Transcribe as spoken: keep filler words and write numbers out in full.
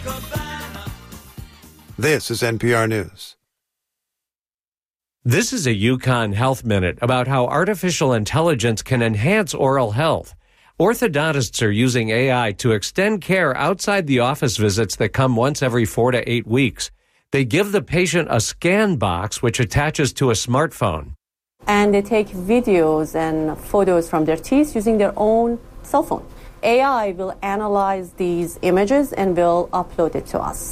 This is N P R News. This is a Yukon Health Minute about how artificial intelligence can enhance oral health. Orthodontists are using A I to extend care outside the office visits that come once every four to eight weeks. They give the patient a scan box which attaches to a smartphone. And they take videos and photos from their teeth using their own cell phone. A I will analyze these images and will upload it to us.